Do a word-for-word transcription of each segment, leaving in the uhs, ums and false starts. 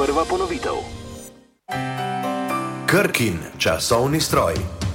prva ponovitev. Krkin časovni stroj.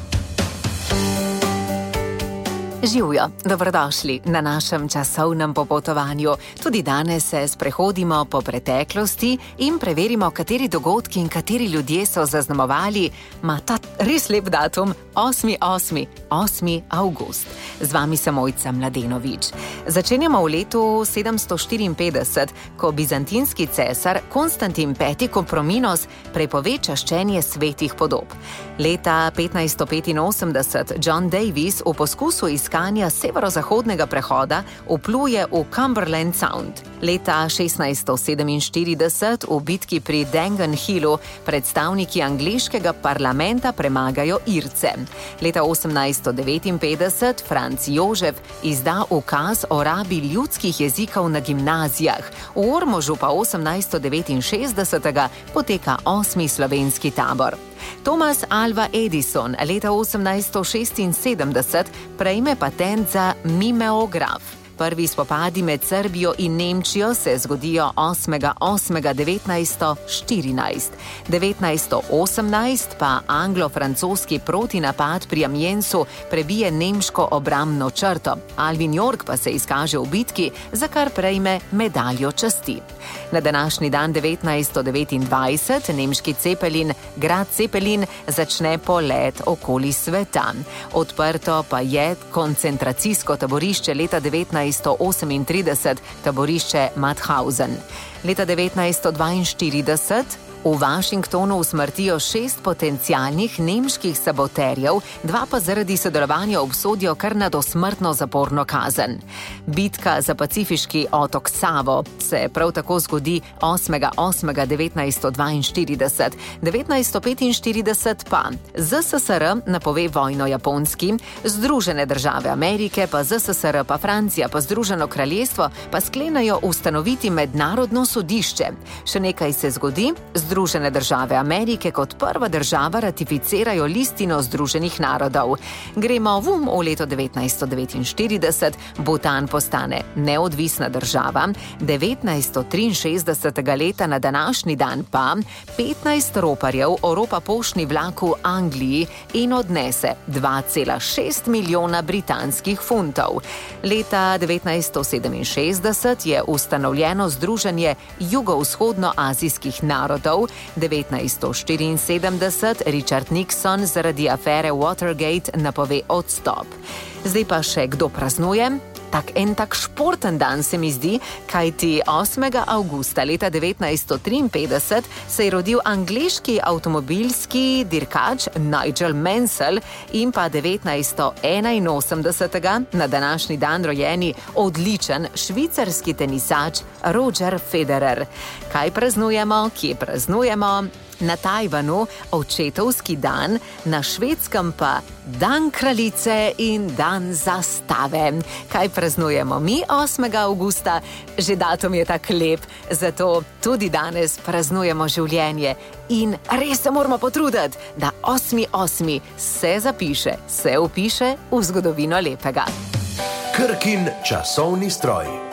Živjo, dobrodošli na našem časovnem popotovanju. Tudi danes se sprehodimo po preteklosti in preverimo, kateri dogodki in kateri ljudje so zaznamovali ma ta res lep datum, osmi osmi, osmi avgust. Z vami sem Mojca Mladenovič. Začenjamo v letu sedemsto štiriinpetdeset, ko bizantinski cesar Konstantin peti Komprominos prepove čaščenje svetih podob. Leta petnajsto petinosemdeset John Davis v poskusu iskanja severozahodnega prehoda vpluje v Cumberland Sound. Leta šestnajsto sedeminštirideset v bitki pri Dangan Hillu predstavniki angleškega parlamenta premagajo Irce. Leta osemnajsto devetinpetdeset Franc Jožef izda ukaz o rabi ljudskih jezikov na gimnazijah. V Ormožu pa osemnajsto devetinšestdesetega poteka osmi slovenski tabor. Thomas Alva Edison leta osemnajsto šestinsedemdeset prejme patent za mimeograf. Prvi spopadi med Srbijo in Nemčijo se zgodijo osmega osmega devetnajsto štirinajst. devetnajsto osemnajst pa anglo-francoski protinapad pri Amiensu prebije nemško obrambno črto. Alvin York pa se izkaže v bitki, za kar prejme medaljo časti. Na današnji dan devetnajsto devetindvajset nemški Cepelin, grad Cepelin, začne polet okoli sveta. Odprto pa je koncentracijsko taborišče leta devetnajsto osemintrideset, taborišče Mauthausen. Leta devetnajsto dvainštirideset v Washingtonu usmrtijo šest potencialnih nemških saboterjev, dva pa zaradi sodelovanja obsodijo kar na dosmrtno zaporno kazen. Bitka za pacifiški otok Savo se prav tako zgodi osmega osmega devetnajsto dvainštirideset. devetnajsto petinštirideset pa Z S S R napove vojno Japonski, Združene države Amerike pa Z S S R pa Francija pa Združeno kraljestvo pa sklenajo ustanoviti mednarodno sodišče. Še nekaj se zgodi, Združene države Amerike kot prva država ratificirajo listino Združenih narodov. Gremo vum v leto devetnajsto devetinštirideset, Butan postane neodvisna država, devetnajsto triinšestdesetega leta na današnji dan pa petnajst roparjev oropa poštni vlak v Angliji in odnese dva cela šest milijona britanskih funtov. Leta devetnajsto sedeminšestdeset je ustanovljeno Združenje jugovzhodnoazijskih narodov, devetnajsto štiriinsedemdeset Richard Nixon zaradi afere Watergate napove odstop. Zdaj pa še kdo praznuje? Tak en tak športen dan se mi zdi, kajti osmega avgusta leta devetnajsto triinpetdeset se je rodil angleški avtomobilski dirkač Nigel Mansell in pa devetnajsto enainosemdesetega na današnji dan rojeni odličen švicarski tenisač Roger Federer. Kaj praznujemo, kje praznujemo? Na Tajvanu očetovski dan, na Švedskem pa dan kraljice in dan zastave. Kaj praznujemo mi osmega avgusta? Že datum je tak lep, zato tudi danes praznujemo življenje in res se moramo potruditi, da osmi osmi se zapiše, se vpiše v zgodovino lepega. Krkin časovni stroj.